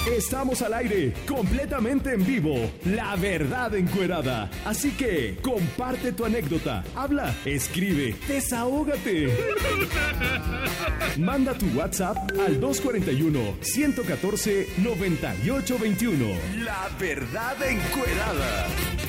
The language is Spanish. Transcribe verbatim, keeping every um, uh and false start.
Estamos al aire, completamente en vivo. La verdad encuerada. Así que comparte tu anécdota, habla, escribe, desahógate. Manda tu WhatsApp al dos cuatro uno, uno uno cuatro, nueve ocho dos uno. La verdad encuerada.